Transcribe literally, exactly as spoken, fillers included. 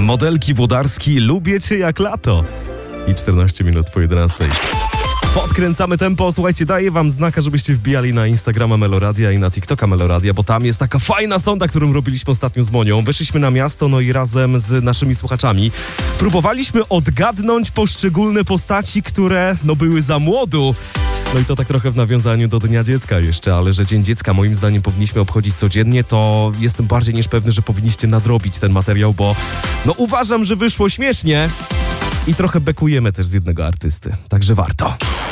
Modelki Włodarski, lubię cię jak lato. I czternaście minut po jedenastej. Podkręcamy tempo. Słuchajcie, daję wam znaka, żebyście wbijali na Instagrama Meloradia i na TikToka Meloradia, bo tam jest taka fajna sonda, którą robiliśmy ostatnio z Monią. Weszliśmy na miasto, no i razem z naszymi słuchaczami próbowaliśmy odgadnąć poszczególne postaci, które no były za młodu. No i to tak trochę w nawiązaniu do Dnia Dziecka jeszcze, ale że Dzień Dziecka moim zdaniem powinniśmy obchodzić codziennie, to jestem bardziej niż pewny, że powinniście nadrobić ten materiał, bo no uważam, że wyszło śmiesznie i trochę bekujemy też z jednego artysty, także warto.